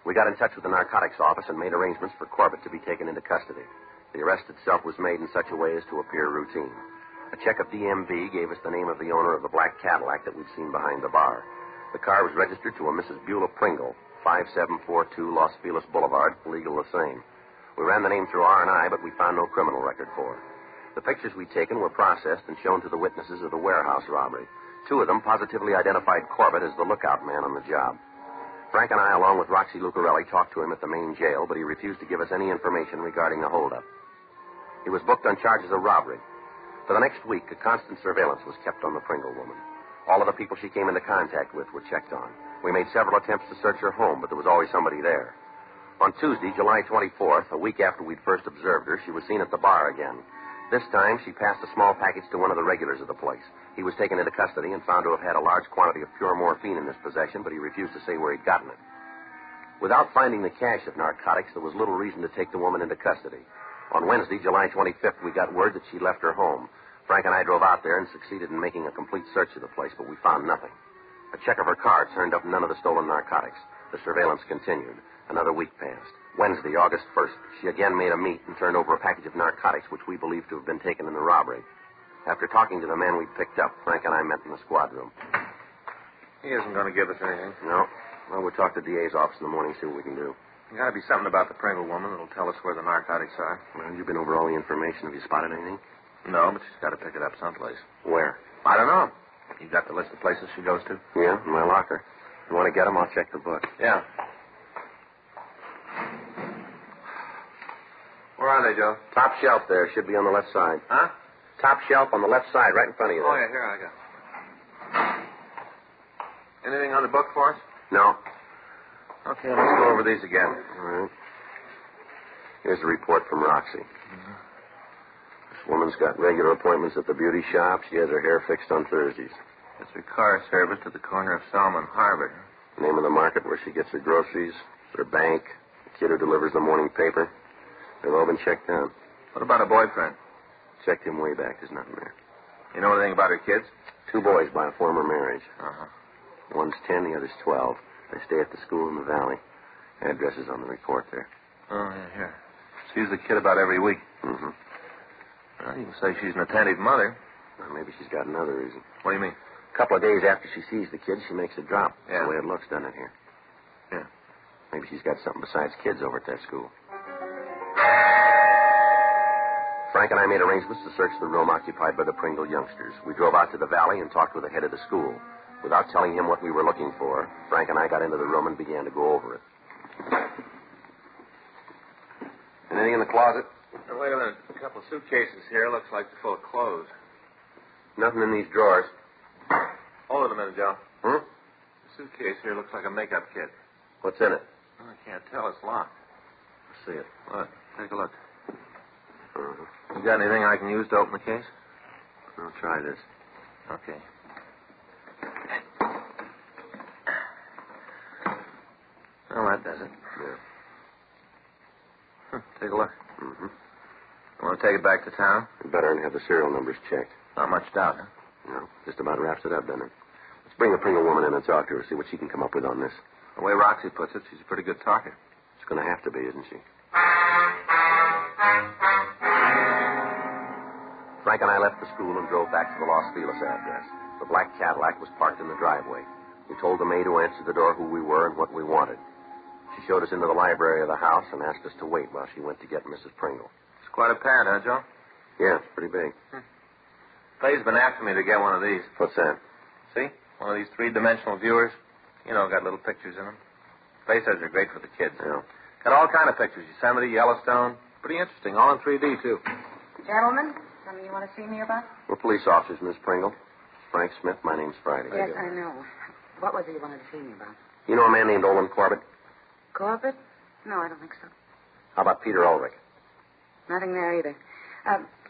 We got in touch with the narcotics office and made arrangements for Corbett to be taken into custody. The arrest itself was made in such a way as to appear routine. A check of DMV gave us the name of the owner of the black Cadillac that we'd seen behind the bar. The car was registered to a Mrs. Beulah Pringle, 5742 Los Feliz Boulevard, legal the same. We ran the name through R&I, but we found no criminal record for her. The pictures we'd taken were processed and shown to the witnesses of the warehouse robbery. Two of them positively identified Corbett as the lookout man on the job. Frank and I, along with Roxy Lucarelli, talked to him at the main jail, but he refused to give us any information regarding the holdup. He was booked on charges of robbery. For the next week, a constant surveillance was kept on the Pringle woman. All of the people she came into contact with were checked on. We made several attempts to search her home, but there was always somebody there. On Tuesday, July 24th, a week after we'd first observed her, she was seen at the bar again. This time, she passed a small package to one of the regulars of the place. He was taken into custody and found to have had a large quantity of pure morphine in his possession, but he refused to say where he'd gotten it. Without finding the cache of narcotics, there was little reason to take the woman into custody. On Wednesday, July 25th, we got word that she'd left her home. Frank and I drove out there and succeeded in making a complete search of the place, but we found nothing. A check of her car turned up none of the stolen narcotics. The surveillance continued. Another week passed. Wednesday, August 1st, she again made a meet and turned over a package of narcotics which we believed to have been taken in the robbery. After talking to the man we'd picked up, Frank and I met in the squad room. He isn't going to give us anything. No. Well, we'll talk to the DA's office in the morning, see what we can do. There's got to be something about the Pringle woman that'll tell us where the narcotics are. Well, you've been over all the information. Have you spotted anything? No, but she's got to pick it up someplace. Where? I don't know. You got the list of places she goes to? Yeah, in my locker. You want to get them? I'll check the book. Yeah. Where are they, Joe? Top shelf there. Should be on the left side. Huh? Top shelf on the left side, right in front of you there. Oh, yeah, here I go. Anything on the book for us? No. Okay, let's go over these again. All right. Here's a report from Roxy. Mm-hmm. This woman's got regular appointments at the beauty shop. She has her hair fixed on Thursdays. It's her car service to the corner of Solomon Harbor. Name of the market where she gets her groceries, her bank, the kid who delivers the morning paper. They've all been checked out. What about a boyfriend? Checked him way back. There's nothing there. You know anything about her kids? 2 boys by a former marriage. Uh-huh. One's 10, the other's 12. They stay at the school in the valley. Address is on the report there. Oh, yeah, here. Sees the kid about every week. Mm-hmm. Well, you can say she's an attentive mother. Well, maybe she's got another reason. What do you mean? A couple of days after she sees the kid, she makes a drop. Yeah. That's the way it looks, doesn't it, here? Yeah. Maybe she's got something besides kids over at that school. Frank and I made arrangements to search the room occupied by the Pringle youngsters. We drove out to the valley and talked with the head of the school. Without telling him what we were looking for, Frank and I got into the room and began to go over it. Anything in the closet? Now, wait a minute. A couple of suitcases here. Looks like they're full of clothes. Nothing in these drawers. Hold it a minute, Joe. Hmm? The suitcase here looks like a makeup kit. What's in it? Oh, I can't tell. It's locked. Let's see it. What? Take a look. Uh-huh. You got anything I can use to open the case? I'll try this. Okay. Well, that does it. Yeah. Take a look. Mm-hmm. You want to take it back to town? You better have the serial numbers checked. Not much doubt, huh? No, just about wraps it up, doesn't it? Let's bring the Pringle woman in and talk to her, see what she can come up with on this. The way Roxy puts it, she's a pretty good talker. It's going to have to be, isn't she? Frank and I left the school and drove back to the Los Feliz address. The black Cadillac was parked in the driveway. We told the maid who answered the door who we were and what we wanted. She showed us into the library of the house and asked us to wait while she went to get Mrs. Pringle. It's quite a pad, huh, Joe? Yeah, it's pretty big. Fay's been after me to get one of these. What's that? See? One of these three-dimensional viewers. You know, got little pictures in them. Fay says they're great for the kids. Yeah. Got all kind of pictures. Yosemite, Yellowstone. Pretty interesting. All in 3D, too. Gentlemen, something you want to see me about? We're police officers, Miss Pringle. Frank Smith. My name's Friday. Yes, I know. What was it you wanted to see me about? You know a man named Olin Corbett? Corbett? No, I don't think so. How about Peter Ulrich? Nothing there either.